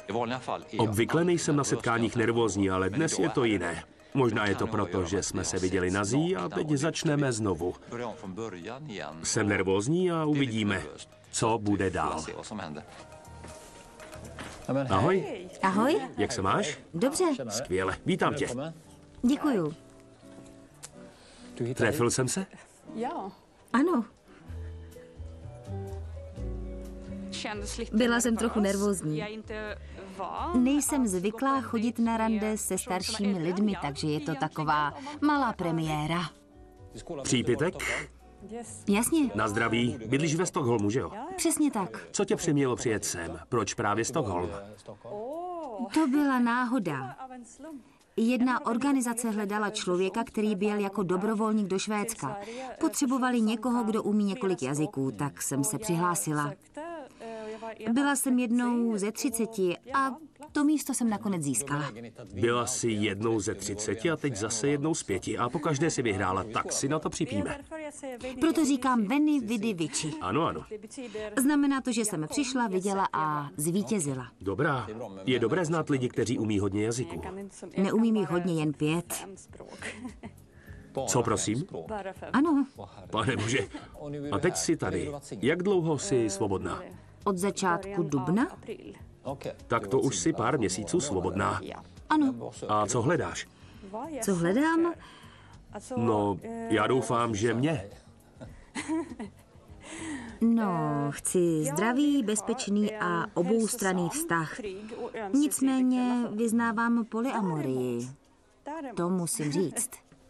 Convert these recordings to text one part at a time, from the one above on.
Obvykle nejsem na setkáních nervózní, ale dnes je to jiné. Možná je to proto, že jsme se viděli nazí a teď začneme znovu. Jsem nervózní a uvidíme, co bude dál. Ahoj. Ahoj. Jak se máš? Dobře. Skvěle. Vítám tě. Děkuju. Trefil jsem se? Ano. Byla jsem trochu nervózní. Nejsem zvyklá chodit na rande se staršími lidmi, takže je to taková malá premiéra. Přípitek? Jasně, Na zdraví. Bydlíš ve Stockholmu, že jo? přesně tak. Co tě přimělo přijet sem? Proč právě Stockholm? To byla náhoda. Jedna organizace hledala člověka, který byl jako dobrovolník do Švédska. Potřebovali někoho, kdo umí několik jazyků, tak jsem se přihlásila. Byla jsem jednou ze 30 a to místo jsem nakonec získala. Byla jsi jednou ze 30 a teď zase jednou z 5 a pokaždé si vyhrála, tak si na to připíme. Proto říkám Veni Vidi Vici. Ano, ano. Znamená to, že jsem přišla, viděla a zvítězila. Dobrá. Je dobré znát lidi, kteří umí hodně jazyků. Neumím jich hodně, jen 5. Co prosím? Ano, Pane bože. A teď jsi tady. Jak dlouho jsi svobodná? od začátku dubna? Tak to už si pár měsíců svobodná. Ano. A co hledáš? Co hledám? No, já doufám, že mě. No, chci zdravý, bezpečný a oboustranný vztah. Nicméně vyznávám polyamorii. To musím říct.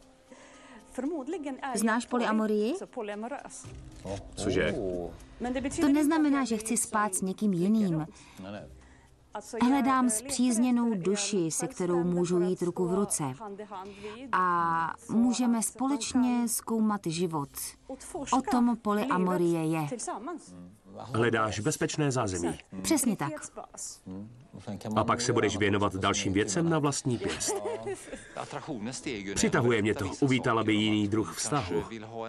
Znáš polyamorii? Cože? To neznamená, že chci spát s někým jiným. Hledám spřízněnou duši, se kterou můžu jít ruku v ruce. A můžeme společně zkoumat život. O tom polyamorie je. Hledáš bezpečné zázemí. Přesně tak. A pak se budeš věnovat dalším věcem na vlastní pěst. Přitahuje mě to. Uvítala by jiný druh vztahu.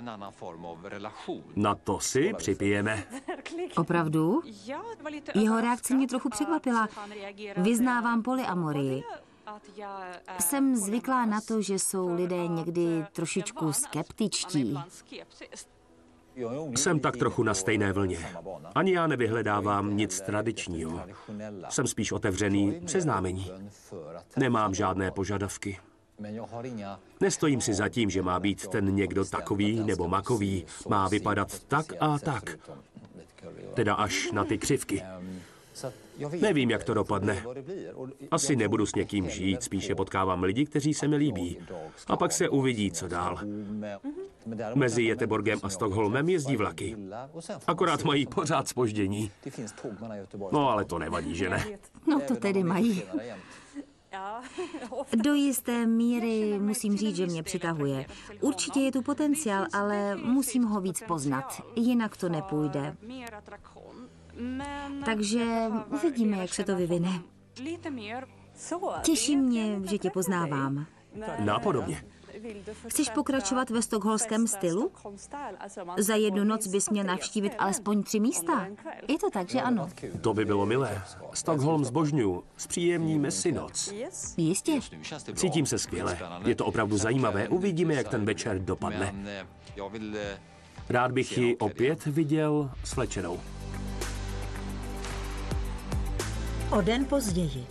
Na to si připijeme. Opravdu? Jeho reakce mě trochu překvapila. Vyznávám polyamorii. Jsem zvyklá na to, že jsou lidé někdy trošičku skeptičtí. Jsem tak trochu na stejné vlně. Ani já nevyhledávám nic tradičního. Jsem spíš otevřený seznámení. Nemám žádné požadavky. Nestojím si za tím, že má být ten někdo takový nebo makový. Má vypadat tak a tak. Teda až na ty křivky. Nevím, jak to dopadne. Asi nebudu s někým žít, spíše potkávám lidi, kteří se mi líbí. A pak se uvidí, co dál. Mezi Göteborgem a Stockholmem jezdí vlaky. Akorát mají pořád zpoždění. No, ale to nevadí, že ne? No to tedy mají. Do jisté míry musím říct, že mě přitahuje. Určitě je tu potenciál, ale musím ho víc poznat. Jinak to nepůjde. Takže uvidíme, jak se to vyvine. Těší mě, že tě poznávám. Nápodobně. Chceš pokračovat ve stockholmském stylu? Za jednu noc bys měl navštívit alespoň 3 místa. Je to tak, že ano? To by bylo milé. Stockholm zbožňuju. Zpříjemníme si noc. Jistě. Cítím se skvěle. Je to opravdu zajímavé. Uvidíme, jak ten večer dopadne. Rád bych ji opět viděl s Flečenou. O den později.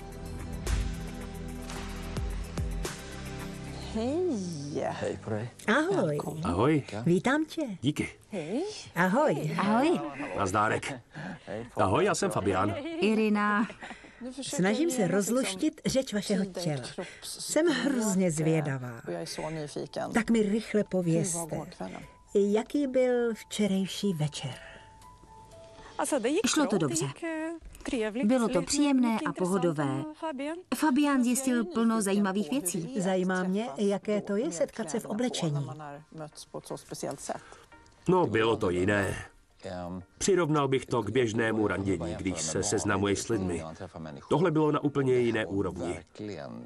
Hej på dig. Ahoj. Ahoj. Vítám tě. Díky. Ahoj. Ahoj, Nazdárek. Ahoj, já jsem Fabián. Irina. Snažím se rozluštit řeč vašeho těla. Jsem hrozně zvědavá. Tak mi rychle povězte, jaký byl včerejší večer? Šlo to dobře. Bylo to příjemné a pohodové. Fabián zjistil plno zajímavých věcí. Zajímá mě, jaké to je setkat se v oblečení. No, bylo to jiné. Přirovnal bych to k běžnému randění, když se seznamuješ s lidmi. Tohle bylo na úplně jiné úrovni.